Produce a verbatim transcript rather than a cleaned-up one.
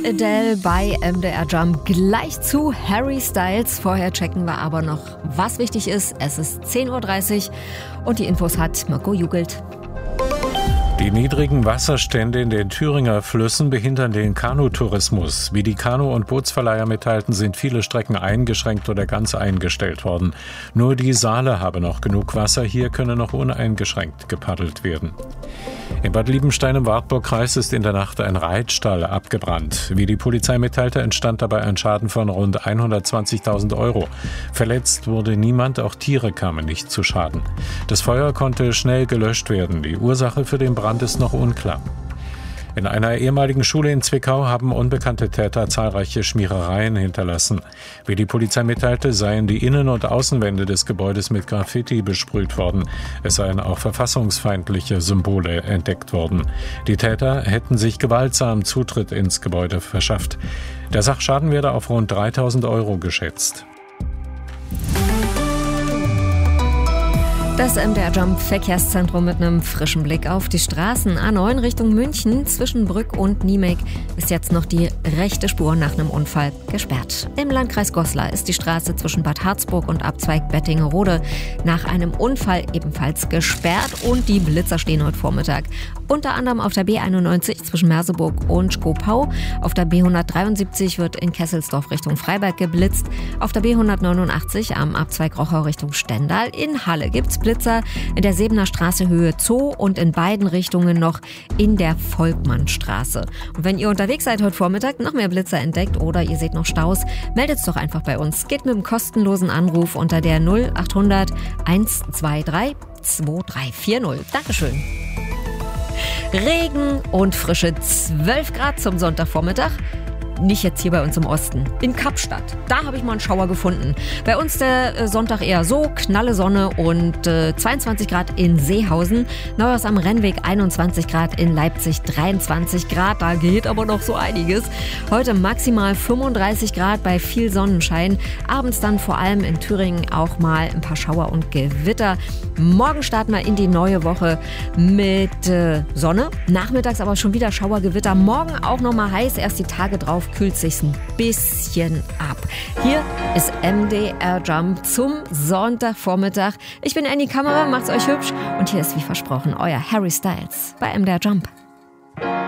Adele bei M D R Jump. Gleich zu Harry Styles. Vorher checken wir aber noch, was wichtig ist. Es ist zehn Uhr dreißig und die Infos hat Mirko Jugelt. Die niedrigen Wasserstände in den Thüringer Flüssen behindern den Kanutourismus. Wie die Kanu- und Bootsverleiher mitteilten, sind viele Strecken eingeschränkt oder ganz eingestellt worden. Nur die Saale habe noch genug Wasser. Hier könne noch uneingeschränkt gepaddelt werden. In Bad Liebenstein im Wartburgkreis ist in der Nacht ein Reitstall abgebrannt. Wie die Polizei mitteilte, entstand dabei ein Schaden von rund hundertzwanzigtausend Euro. Verletzt wurde niemand, auch Tiere kamen nicht zu Schaden. Das Feuer konnte schnell gelöscht werden. Die Ursache für den Brand ist noch unklar. In einer ehemaligen Schule in Zwickau haben unbekannte Täter zahlreiche Schmierereien hinterlassen. Wie die Polizei mitteilte, seien die Innen- und Außenwände des Gebäudes mit Graffiti besprüht worden. Es seien auch verfassungsfeindliche Symbole entdeckt worden. Die Täter hätten sich gewaltsam Zutritt ins Gebäude verschafft. Der Sachschaden werde auf rund dreitausend Euro geschätzt. Das M D R Jump Verkehrszentrum mit einem frischen Blick auf die Straßen. A neun Richtung München zwischen Brück und Niemek ist jetzt noch die rechte Spur nach einem Unfall gesperrt. Im Landkreis Goslar ist die Straße zwischen Bad Harzburg und Abzweig Bettingerode nach einem Unfall ebenfalls gesperrt und die Blitzer stehen heute Vormittag. Unter anderem auf der B einundneunzig zwischen Merseburg und Schkopau. Auf der B hundertdreiundsiebzig wird in Kesselsdorf Richtung Freiberg geblitzt. Auf der B hundertneunundachtzig am Abzweig Rochau Richtung Stendal. In Halle gibt's Blitzer in der Sebener Straße Höhe Zoo und in beiden Richtungen noch in der Volkmannstraße. Und wenn ihr unterwegs seid heute Vormittag, noch mehr Blitzer entdeckt oder ihr seht noch Staus, meldet's doch einfach bei uns. Geht mit einem kostenlosen Anruf unter der null achthundert hundertzweiundzwanzig zweiunddreißig vierzig. Dankeschön. Regen und frische zwölf Grad zum Sonntagvormittag. Nicht jetzt hier bei uns im Osten, in Kapstadt. Da habe ich mal einen Schauer gefunden. Bei uns der äh, Sonntag eher so, knalle Sonne und äh, zweiundzwanzig Grad in Seehausen. Neuhaus am Rennweg einundzwanzig Grad, in Leipzig dreiundzwanzig Grad. Da geht aber noch so einiges. Heute maximal fünfunddreißig Grad bei viel Sonnenschein. Abends dann vor allem in Thüringen auch mal ein paar Schauer und Gewitter. Morgen starten wir in die neue Woche mit äh, Sonne. Nachmittags aber schon wieder Schauer, Gewitter. Morgen auch noch mal heiß, erst die Tage drauf kühlt sich's ein bisschen ab. Hier ist M D R Jump zum Sonntagvormittag. Ich bin Annie Kammerer, macht's euch hübsch und hier ist wie versprochen euer Harry Styles bei M D R Jump.